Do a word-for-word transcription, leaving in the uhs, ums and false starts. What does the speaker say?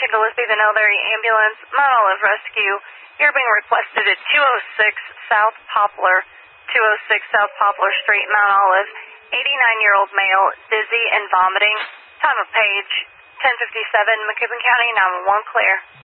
to Gillespie Van Elderry Ambulance, Mount Olive Rescue. You're being requested at two oh six South Poplar, two oh six South Poplar Street, Mount Olive. eighty-nine-year-old male, dizzy and vomiting. Time of page, ten fifty-seven, Macoupin County, nine one one clear.